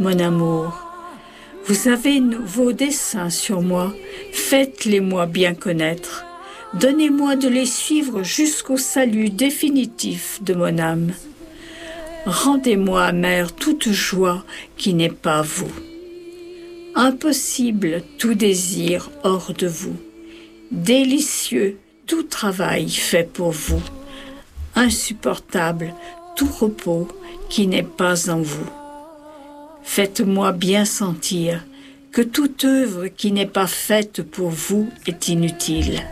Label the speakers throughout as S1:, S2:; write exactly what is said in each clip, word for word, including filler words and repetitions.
S1: mon amour. Vous avez vos desseins sur moi, faites-les-moi bien connaître. Donnez-moi de les suivre jusqu'au salut définitif de mon âme. Rendez-moi amère toute joie qui n'est pas vous. Impossible tout désir hors de vous. Délicieux tout travail fait pour vous. Insupportable tout repos qui n'est pas en vous. Faites-moi bien sentir que toute œuvre qui n'est pas faite pour vous est inutile.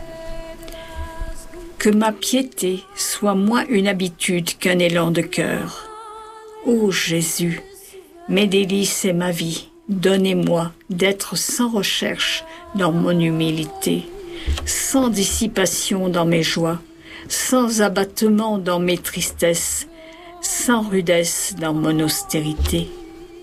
S1: Que ma piété soit moins une habitude qu'un élan de cœur. Ô Jésus, mes délices et ma vie, donnez-moi d'être sans recherche dans mon humilité, sans dissipation dans mes joies, sans abattement dans mes tristesses, sans rudesse dans mon austérité.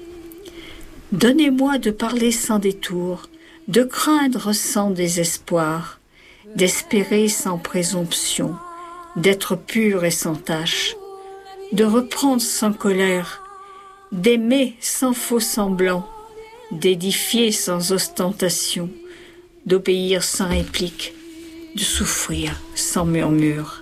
S1: Donnez-moi de parler sans détour, de craindre sans désespoir, d'espérer sans présomption, d'être pur et sans tache, de reprendre sans colère, d'aimer sans faux semblant, d'édifier sans ostentation, d'obéir sans réplique, de souffrir sans murmure.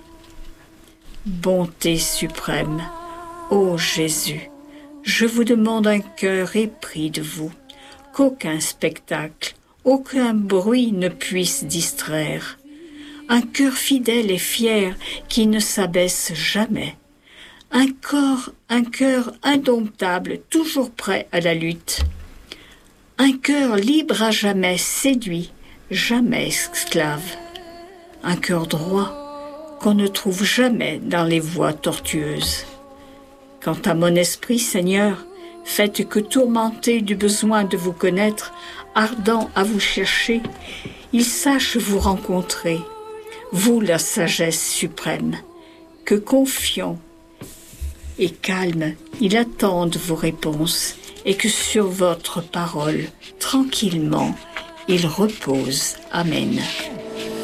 S1: Bonté suprême, ô Jésus, je vous demande un cœur épris de vous, qu'aucun spectacle, aucun bruit ne puisse distraire. Un cœur fidèle et fier qui ne s'abaisse jamais. Un corps, un cœur indomptable, toujours prêt à la lutte. Un cœur libre à jamais, séduit, jamais esclave. Un cœur droit qu'on ne trouve jamais dans les voies tortueuses. Quant à mon esprit, Seigneur, faites que tourmenté du besoin de vous connaître, ardent à vous chercher, il sache vous rencontrer, vous la sagesse suprême, que confiant et calme, il attende vos réponses et que sur votre parole, tranquillement, il repose. Amen.